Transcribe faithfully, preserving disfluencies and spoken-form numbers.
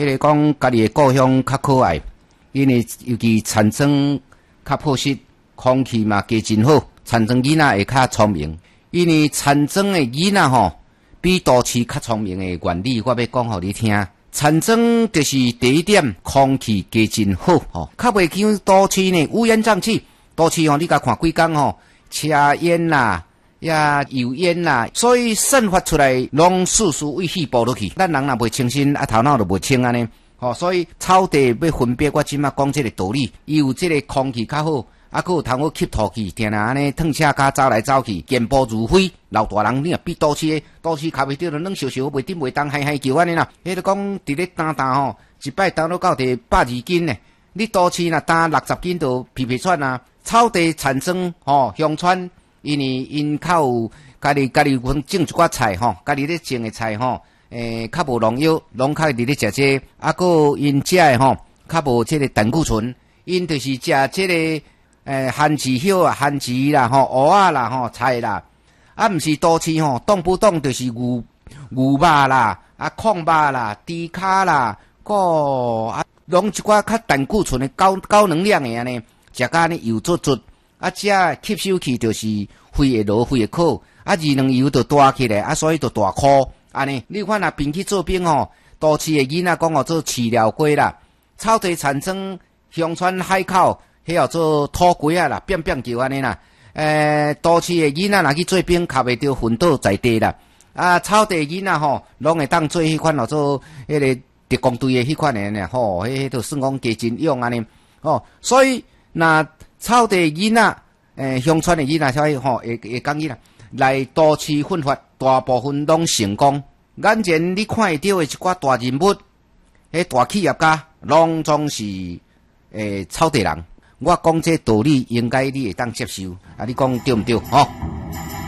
迄个讲家己的故乡较可爱，因为尤其田庄较朴实，空气嘛加真好，田庄囡仔会较聪明。因为田庄的囡仔吼，比都市较聪明的原理，我要讲互你听。田庄就是第一点，空气加真好吼，较袂像都市呢乌烟瘴气。都市吼，你甲看几工吼，车烟啦、呀油烟啦，所以散发出来拢四处为气暴落去。咱人若袂清新，啊头脑就袂清安尼。吼、哦，所以草地要分别，我即马讲这个道理，伊有这个空气较好，啊，佮有通好吸吐气，定定安尼褪车骹走来走去，健步如飞。老大人你若比都市的，都市脚袂着，软烧烧，袂顶袂动，嗨嗨叫安尼啦。迄个讲伫咧担担吼，一摆担到到第百二斤呢。你都市若担六十斤就皮皮喘啊。草地田庄吼，乡村，因为因较有家己家己种一寡菜吼，家己咧种的菜吼，诶，较无农药，拢较伫咧食这个，啊，佮因食的吼，较无这个胆固醇，因就是食这个诶番薯叶啊、番薯啦、吼蚵仔啦、吼菜啦，啊，毋是都市吼，动不动就是牛牛肉啦、啊控肉啦、猪骹啦，个啊，拢一寡较胆固醇的高高能量的安尼。食甲呢油足足，啊，这吸收去就是肺会落，肺会苦，啊，二两油就大起来，啊，所以就大箍，安尼。你看啊，兵去做兵吼，都市的囡仔讲哦做饲料鸡啦，草地田庄、乡村海口，迄叫做土鸡啊啦，变变叫安尼啦。诶、呃，都市的囡仔若去做兵，卡袂着昏倒在地啦。啊，草地囡仔吼，拢会当做迄款叫做迄个特工队的迄款的呢，吼，迄都算讲加真勇安尼，哦，所以。那草地囡仔，诶，乡村的囡仔，所以吼，会会讲伊啦，来都市奋发，大部分拢成功。眼前你看会到的一寡大人物，迄大企业家，拢总是诶草地人。我讲这道理，应该你会当接受，啊，你讲对毋对？吼、哦？